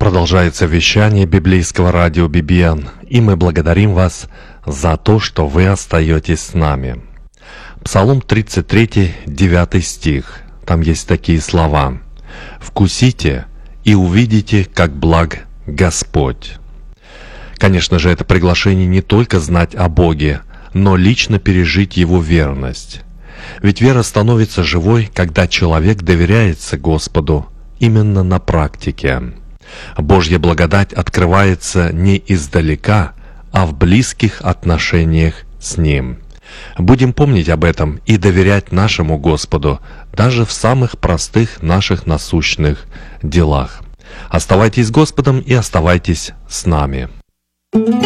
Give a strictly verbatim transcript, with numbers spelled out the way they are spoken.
Продолжается вещание библейского радио би би эн, и мы благодарим вас за то, что вы остаетесь с нами. Псалом тридцать три, девятый стих. Там есть такие слова: «Вкусите и увидите, как благ Господь». Конечно же, это приглашение не только знать о Боге, но лично пережить Его верность. Ведь вера становится живой, когда человек доверяется Господу именно на практике. Божья благодать открывается не издалека, а в близких отношениях с Ним. Будем помнить об этом и доверять нашему Господу даже в самых простых наших насущных делах. Оставайтесь с Господом и оставайтесь с нами.